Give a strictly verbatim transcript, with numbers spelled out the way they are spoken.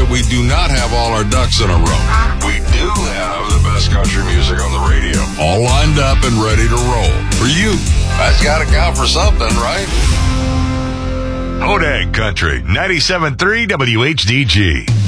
that we do not have all our ducks in a row. We do have the best country music on the radio, all lined up and ready to roll. For you, that's got to count for something, right? Hodag Country, ninety-seven point three W H D G.